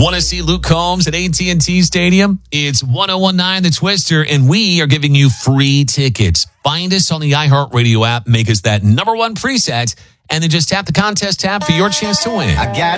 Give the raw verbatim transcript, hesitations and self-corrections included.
Want to see Luke Combs at A T and T Stadium? It's one oh one nine The Twister, and we are giving you free tickets. Find us on the iHeartRadio app, make us that number one preset, and then just tap the contest tab for your chance to win. I got